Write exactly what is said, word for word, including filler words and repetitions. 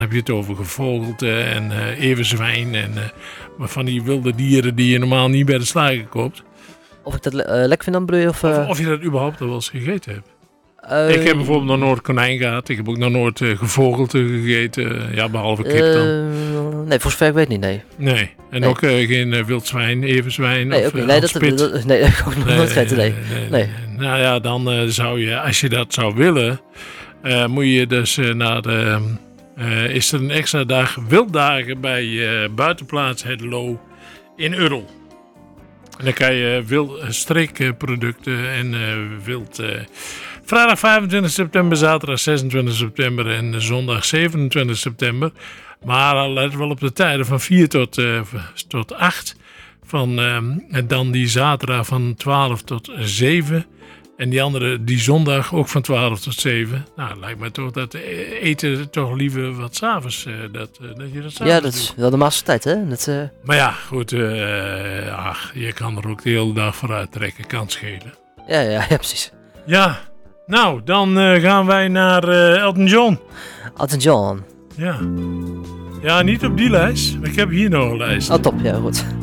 heb je het over gevogelte en uh, everzwijn en uh, van die wilde dieren die je normaal niet bij de slager koopt. Of ik dat le- uh, lekker vind aan broeien of, uh... of... Of je dat überhaupt al wel eens gegeten hebt. Uh, ik heb bijvoorbeeld nog nooit konijn gehad. Ik heb ook nog nooit uh, gevogelte gegeten. Ja, behalve kip dan. Uh, nee, voor zover ik weet niet, nee. Nee. En nee. ook uh, geen uh, wild zwijn, everzwijn nee, of okay. uh, nee, dat, spit. dat, dat, nee, dat heb ik ook nog nee, nooit gegeten, nee. Nee, nee, nee. nee. Nou ja, dan uh, zou je, als je dat zou willen, uh, moet je dus uh, naar de... Uh, is er een extra dag wilddagen bij uh, buitenplaats Het Loo in Url. En dan kan je wild uh, streekproducten en uh, wild... Uh, vrijdag vijfentwintig september, zaterdag zesentwintig september en zondag zevenentwintig september. Maar let wel op de tijden van vier tot, uh, tot acht. Van, uh, en dan die zaterdag van twaalf tot zeven. En die andere, die zondag ook van twaalf tot zeven. Nou, lijkt me toch dat eten toch liever wat s'avonds. Uh, dat, uh, dat je dat s'avonds Ja, dat is wel de master tijd, hè? Dat, uh... Maar ja, goed. Uh, ach, je kan er ook de hele dag vooruit trekken. Kan schelen. Ja, ja, ja, precies. Ja, nou, dan uh, gaan wij naar uh, Elton John. Elton John. Ja. Ja, niet op die lijst. Maar ik heb hier nog een lijst. Oh, top. Ja, goed.